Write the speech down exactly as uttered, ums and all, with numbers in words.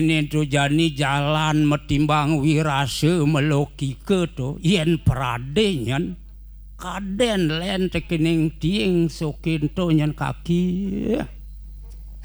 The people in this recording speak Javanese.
Nento jani jalan metimbang wirase melokike to yen pradenyan kaden len tekening tieng sokento nyen kaki